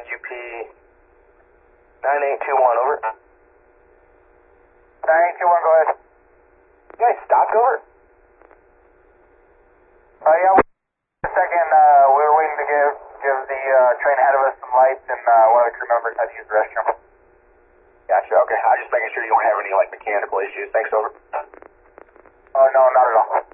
UP 9821, over. 9821, go ahead. You guys stopped, over? Yeah, a second, we were waiting to give the train ahead of us some lights, and one of the crew members had to use the restroom. Gotcha, okay. I was just making sure you don't have any, like, mechanical issues. Thanks, over. Oh, no, not at all.